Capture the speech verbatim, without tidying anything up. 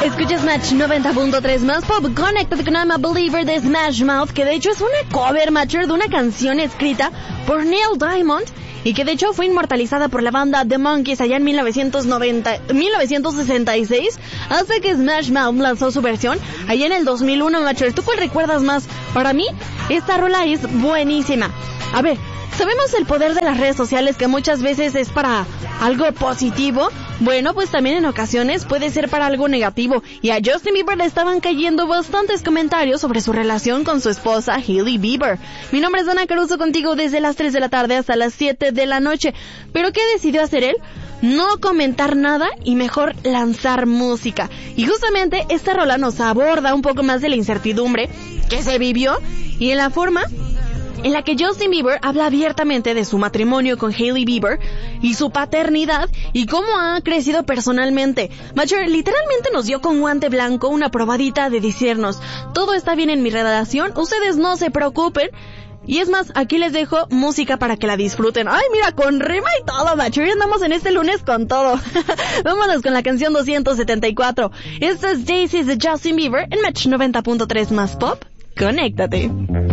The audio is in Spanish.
Escuchas Match noventa punto tres más pop. Conéctate con I'm a Believer de Smash Mouth, que de hecho es una cover, Matcher, de una canción escrita por Neil Diamond y que de hecho fue inmortalizada por la banda The Monkees allá en mil novecientos noventa, mil novecientos sesenta y seis, hasta que Smash Mouth lanzó su versión allá en el dos mil uno, Matcher. ¿Tú cuál recuerdas más? Para mí, esta rola es buenísima. A ver, sabemos el poder de las redes sociales, que muchas veces es para algo positivo. Bueno, pues también en ocasiones puede ser para algo negativo. Y a Justin Bieber le estaban cayendo bastantes comentarios sobre su relación con su esposa Hailey Bieber. Mi nombre es Dana Caruso, contigo desde las tres de la tarde hasta las siete de la noche. ¿Pero qué decidió hacer él? No comentar nada y mejor lanzar música. Y justamente esta rola nos aborda un poco más de la incertidumbre que se vivió y en la forma en la que Justin Bieber habla abiertamente de su matrimonio con Hailey Bieber y su paternidad y cómo ha crecido personalmente. Matcher literalmente nos dio con guante blanco una probadita de decirnos: todo está bien en mi relación, ustedes no se preocupen. Y es más, aquí les dejo música para que la disfruten. Ay, mira, con rima y todo, Matcher, andamos en este lunes con todo. Vámonos con la canción doscientos setenta y cuatro. Esta es Daisies de Justin Bieber en Match noventa punto tres más pop. Conéctate.